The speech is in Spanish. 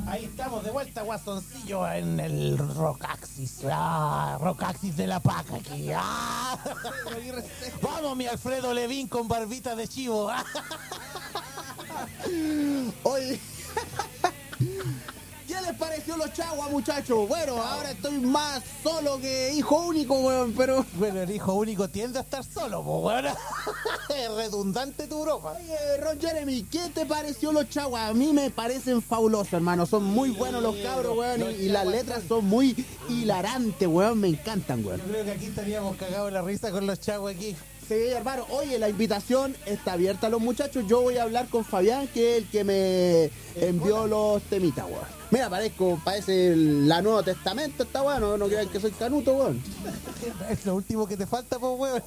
Ahí estamos de vuelta, guasoncillo, en el Rockaxis. Rockaxis de la Paca aquí. Vamos, mi Alfredo Levín con barbita de chivo. Oye, ¿qué les pareció los Chaguas, muchachos? Bueno, ahora estoy más solo que hijo único, weón, pero... Bueno, el hijo único tiende a estar solo, pues, weón. Es redundante tu broma. Oye, Ron Jeremy, ¿qué te pareció los Chaguas? A mí me parecen fabulosos, hermano. Son muy buenos los cabros, weón, y las letras son muy hilarantes, weón. Me encantan, weón. Yo creo que aquí estaríamos cagados la risa con los chavos aquí. Sí, hermano. Oye, la invitación está abierta a los muchachos. Yo voy a hablar con Fabián, que es el que me envió los temitas, weón. Mira, parece la Nuevo Testamento, está bueno. No crean que soy canuto, weón. Es lo último que te falta, pues, weón.